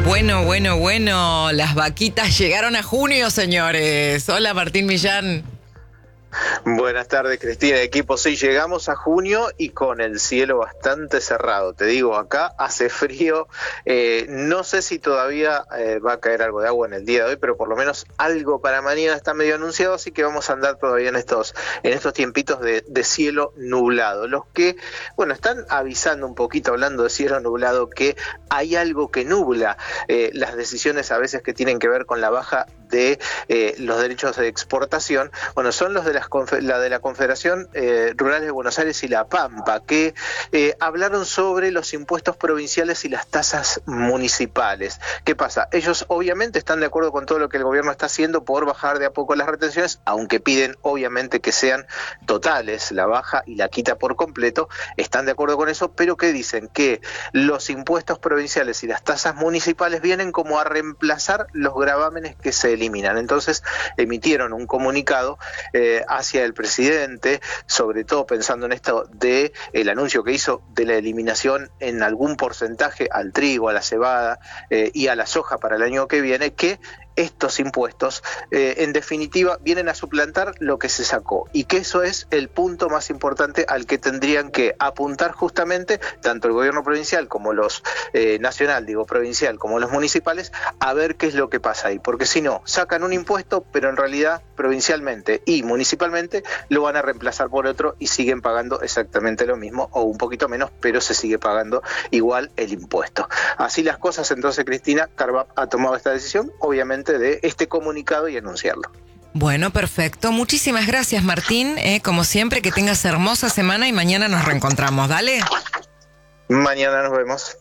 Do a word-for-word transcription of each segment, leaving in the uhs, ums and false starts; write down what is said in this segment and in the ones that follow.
Bueno, bueno, bueno, las vaquitas llegaron a junio, señores. Hola, Martín Millán. Buenas tardes, Cristina, equipo. Sí, llegamos a junio y con el cielo bastante cerrado. Te digo, acá hace frío. Eh, no sé si todavía eh, va a caer algo de agua en el día de hoy, pero por lo menos algo para mañana está medio anunciado, así que vamos a andar todavía en estos, en estos tiempitos de, de cielo nublado. Los que, bueno, están avisando un poquito, hablando de cielo nublado, que hay algo que nubla eh, las decisiones a veces que tienen que ver con la baja de eh, los derechos de exportación. Bueno, son los de las la de la Confederación eh, Rural de Buenos Aires y La Pampa, que eh, hablaron sobre los impuestos provinciales y las tasas municipales. ¿Qué pasa? Ellos obviamente están de acuerdo con todo lo que el gobierno está haciendo por bajar de a poco las retenciones, aunque piden obviamente que sean totales, la baja y la quita por completo. Están de acuerdo con eso, pero que dicen que los impuestos provinciales y las tasas municipales vienen como a reemplazar los gravámenes que se eliminan. Entonces emitieron un comunicado eh, hacia el presidente, sobre todo pensando en esto de el anuncio que hizo de la eliminación en algún porcentaje al trigo, a la cebada eh, y a la soja para el año que viene, que estos impuestos, eh, en definitiva, vienen a suplantar lo que se sacó, y que eso es el punto más importante al que tendrían que apuntar justamente tanto el gobierno provincial como los eh, nacional, digo provincial, como los municipales, a ver qué es lo que pasa ahí, porque si no, sacan un impuesto, pero en realidad provincialmente y municipalmente lo van a reemplazar por otro y siguen pagando exactamente lo mismo o un poquito menos, pero se sigue pagando igual el impuesto. Así las cosas, entonces, Cristina, Carvap ha tomado esta decisión, obviamente, de este comunicado y anunciarlo. Bueno, perfecto. Muchísimas gracias, Martín. Eh, como siempre, que tengas hermosa semana y mañana nos reencontramos. Dale. Mañana nos vemos.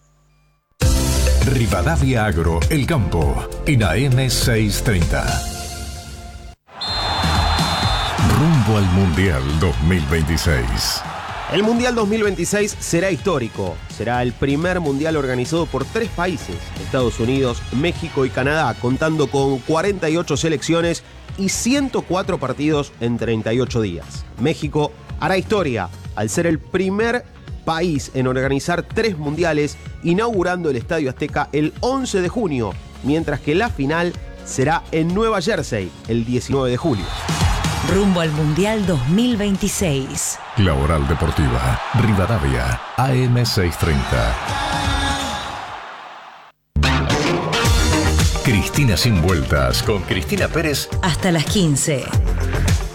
Rivadavia Agro, El Campo, en A M seiscientos treinta. Rumbo al Mundial dos mil veintiséis. El Mundial dos mil veintiséis será histórico. Será el primer mundial organizado por tres países, Estados Unidos, México y Canadá, contando con cuarenta y ocho selecciones y ciento cuatro partidos en treinta y ocho días. México hará historia al ser el primer país en organizar tres mundiales, inaugurando el Estadio Azteca el once de junio, mientras que la final será en Nueva Jersey el diecinueve de julio. Rumbo al Mundial dos mil veintiséis. La Oral Deportiva, Rivadavia, A M seiscientos treinta. Cristina sin vueltas, con Cristina Pérez. Hasta las quince.